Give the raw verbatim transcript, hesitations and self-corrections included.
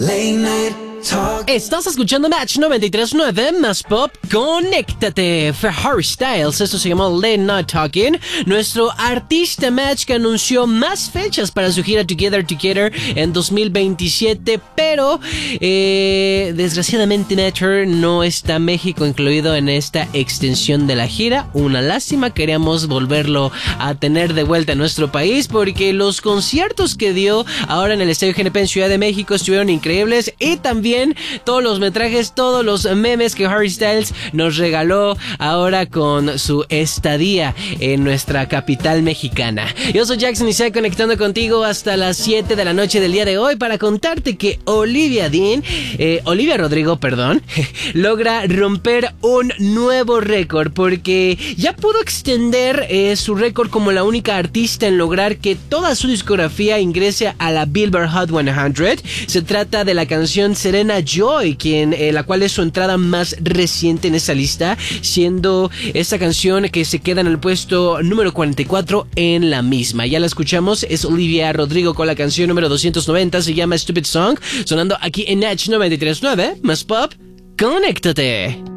Late night talk. Estás escuchando Match noventa y tres punto nueve más Pop. Conéctate. Fue Harry Styles. Esto se llamó Late Night Talking. Nuestro artista Match que anunció más fechas para su gira Together Together en dos mil veintisiete. Pero eh, desgraciadamente Nature no está México incluido en esta extensión de la gira. Una lástima. Queríamos volverlo a tener de vuelta en nuestro país porque los conciertos que dio ahora en el Estadio G N P en Ciudad de México estuvieron increíbles. Y también todos los metrajes, todos los memes que Harry Styles nos regaló ahora con su estadía en nuestra capital mexicana. Yo soy Jackson y estoy conectando contigo hasta las siete de la noche del día de hoy para contarte que Olivia Dean, eh, Olivia Rodrigo, perdón, logra romper un nuevo récord porque ya pudo extender eh, su récord como la única artista en lograr que toda su discografía ingrese a la Billboard Hot cien. Se trata de la canción Serena Joy, quien, eh, la cual es su entrada más reciente en esa lista, siendo esta canción que se queda en el puesto número cuarenta y cuatro en la misma. Ya la escuchamos, es Olivia Rodrigo con la canción número doscientos noventa, se llama Stupid Song, sonando aquí en Match noventa y tres punto nueve más Pop. Conéctate.